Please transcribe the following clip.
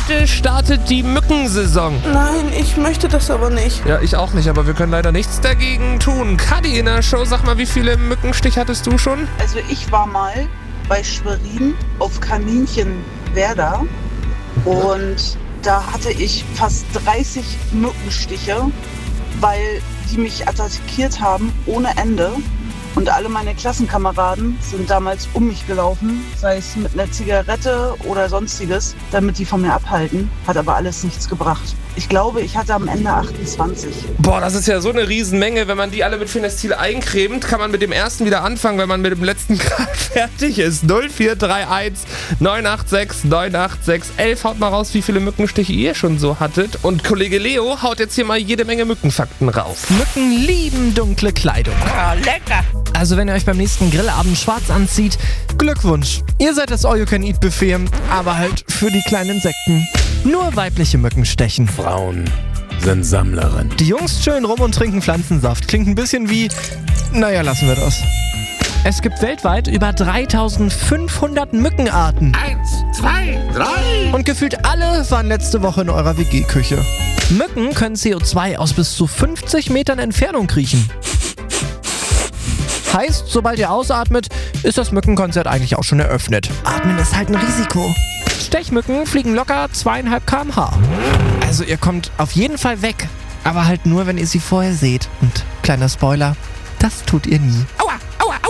Heute startet die Mückensaison. Nein, ich möchte das aber nicht. Ja, ich auch nicht, aber wir können leider nichts dagegen tun. Kadi in der Show, sag mal, wie viele Mückenstiche hattest du schon? Also ich war mal bei Schwerin auf Kaninchenwerder und da hatte ich fast 30 Mückenstiche, weil die mich attackiert haben ohne Ende. Und alle meine Klassenkameraden sind damals um mich gelaufen, sei es mit einer Zigarette oder sonstiges, damit die von mir abhalten. Hat aber alles nichts gebracht. Ich glaube, ich hatte am Ende 28. Boah, das ist ja so eine Riesenmenge. Wenn man die alle mit Finestil eincremt, kann man mit dem ersten wieder anfangen, wenn man mit dem letzten gerade fertig ist. 0431 986 986 11. Haut mal raus, wie viele Mückenstiche ihr schon so hattet. Und Kollege Leo haut jetzt hier mal jede Menge Mückenfakten rauf. Mücken lieben dunkle Kleidung. Ah, lecker! Also wenn ihr euch beim nächsten Grillabend schwarz anzieht, Glückwunsch. Ihr seid das All-You-Can-Eat-Buffet, aber halt für die kleinen Insekten. Nur weibliche Mücken stechen. Frauen sind Sammlerinnen. Die Jungs chillen rum und trinken Pflanzensaft. Klingt ein bisschen wie... Naja, lassen wir das. Es gibt weltweit über 3500 Mückenarten. 1, 2, 3. Und gefühlt alle waren letzte Woche in eurer WG-Küche. Mücken können CO2 aus bis zu 50 Metern Entfernung kriechen. Heißt, sobald ihr ausatmet, ist das Mückenkonzert eigentlich auch schon eröffnet. Atmen ist halt ein Risiko. Stechmücken fliegen locker 2,5 km/h. Also ihr kommt auf jeden Fall weg, aber halt nur, wenn ihr sie vorher seht. Und kleiner Spoiler, das tut ihr nie.